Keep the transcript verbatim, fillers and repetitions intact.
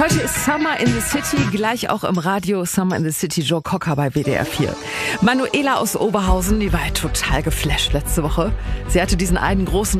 Heute ist Summer in the City, gleich auch im Radio Summer in the City, Joe Cocker bei W D R vier. Manuela aus Oberhausen, die war ja total geflasht letzte Woche. Sie hatte diesen einen großen